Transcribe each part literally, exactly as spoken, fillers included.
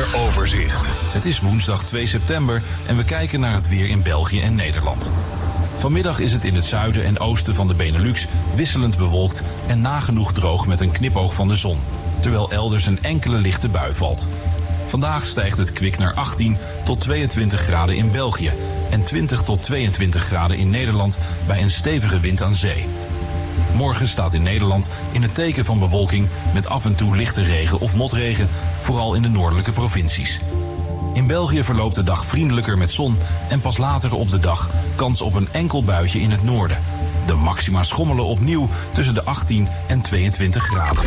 weeroverzicht. Het is woensdag twee september en we kijken naar het weer in België en Nederland. Vanmiddag is het in het zuiden en oosten van de Benelux wisselend bewolkt en nagenoeg droog met een knipoog van de zon, terwijl elders een enkele lichte bui valt. Vandaag stijgt het kwik naar achttien tot tweeëntwintig graden in België en twintig tot tweeëntwintig graden in Nederland bij een stevige wind aan zee. Morgen staat in Nederland in het teken van bewolking met af en toe lichte regen of motregen, vooral in de noordelijke provincies. In België verloopt de dag vriendelijker met zon en pas later op de dag kans op een enkel buitje in het noorden. De maxima schommelen opnieuw tussen de achttien en tweeëntwintig graden.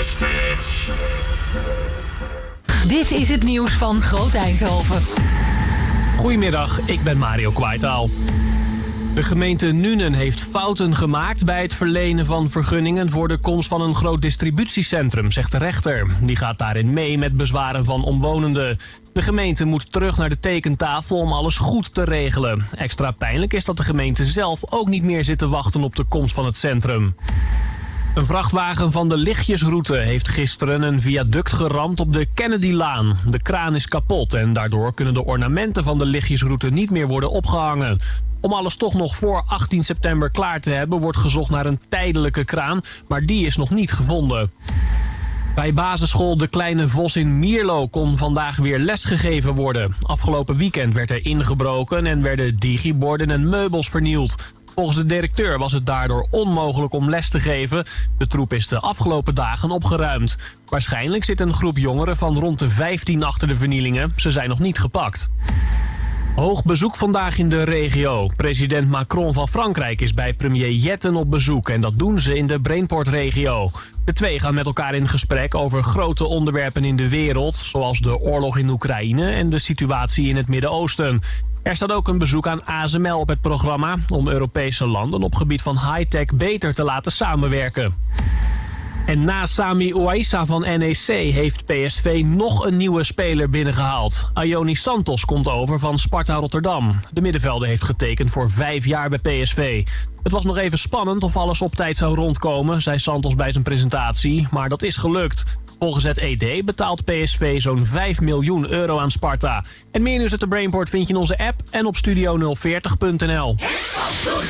Dit is het nieuws van Groot Eindhoven. Goedemiddag, ik ben Mario Kwaitaal. De gemeente Nuenen heeft fouten gemaakt bij het verlenen van vergunningen voor de komst van een groot distributiecentrum, zegt de rechter. Die gaat daarin mee met bezwaren van omwonenden. De gemeente moet terug naar de tekentafel om alles goed te regelen. Extra pijnlijk is dat de gemeente zelf ook niet meer zit te wachten op de komst van het centrum. Een vrachtwagen van de lichtjesroute heeft gisteren een viaduct geramd op de Kennedylaan. De kraan is kapot en daardoor kunnen de ornamenten van de lichtjesroute niet meer worden opgehangen. Om alles toch nog voor achttien september klaar te hebben wordt gezocht naar een tijdelijke kraan, maar die is nog niet gevonden. Bij basisschool De Kleine Vos in Mierlo kon vandaag weer lesgegeven worden. Afgelopen weekend werd er ingebroken en werden digiborden en meubels vernield. Volgens de directeur was het daardoor onmogelijk om les te geven. De troep is de afgelopen dagen opgeruimd. Waarschijnlijk zit een groep jongeren van rond de vijftien achter de vernielingen. Ze zijn nog niet gepakt. Hoog bezoek vandaag in de regio. President Macron van Frankrijk is bij premier Jetten op bezoek en dat doen ze in de Brainport-regio. De twee gaan met elkaar in gesprek over grote onderwerpen in de wereld, zoals de oorlog in Oekraïne en de situatie in het Midden-Oosten. Er staat ook een bezoek aan A S M L op het programma om Europese landen op gebied van high-tech beter te laten samenwerken. En na Sami Ouaissa van N E C heeft P S V nog een nieuwe speler binnengehaald. Ioni Santos komt over van Sparta Rotterdam. De middenvelder heeft getekend voor vijf jaar bij P S V. Het was nog even spannend of alles op tijd zou rondkomen, zei Santos bij zijn presentatie, maar dat is gelukt. Volgens het E D betaalt P S V zo'n vijf miljoen euro aan Sparta. En meer nieuws uit de Brainport vind je in onze app en op studio nul veertig punt n l.